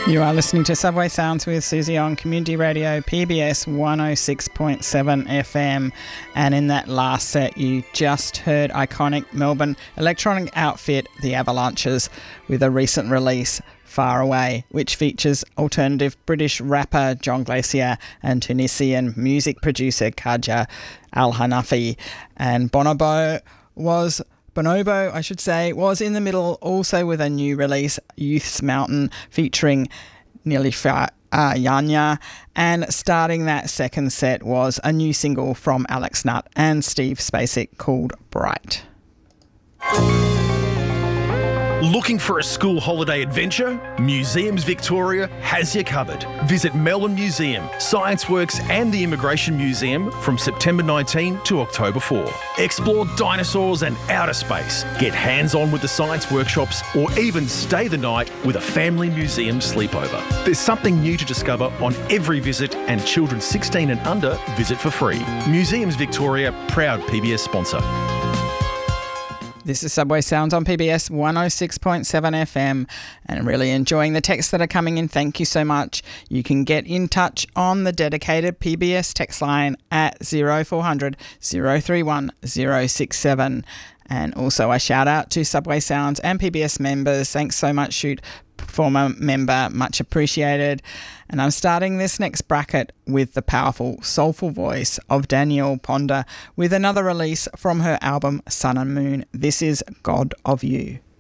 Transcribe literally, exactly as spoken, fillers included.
You are listening to Subway Sounds with Susie on Community Radio P B S one oh six point seven F M, and in that last set you just heard iconic Melbourne electronic outfit The Avalanches with a recent release, Far Away, which features alternative British rapper John Glacier and Tunisian music producer Kaja Al-Hanafi. And Bonobo was... Bonobo, I should say, was in the middle also with a new release, Youth's Mountain, featuring Nilifa uh, Yanya. And starting that second set was a new single from Alex Nutt and Steve Spacek called Bright. Looking for a school holiday adventure? Museums Victoria has you covered. Visit Melbourne Museum, Science Works and the Immigration Museum from September nineteenth to October fourth. Explore dinosaurs and outer space, get hands-on with the science workshops, or even stay the night with a family museum sleepover. There's something new to discover on every visit, and children sixteen and under visit for free. Museums Victoria, proud P B S sponsor. This is Subway Sounds on P B S one oh six point seven F M, and really enjoying the texts that are coming in. Thank you so much. You can get in touch on the dedicated P B S text line at oh four hundred, oh three one, oh six seven. And also a shout out to Subway Sounds and P B S members. Thanks so much, Shoot, former member, much appreciated. And I'm starting this next bracket with the powerful, soulful voice of Danielle Ponder with another release from her album Sun and Moon. This is God of You.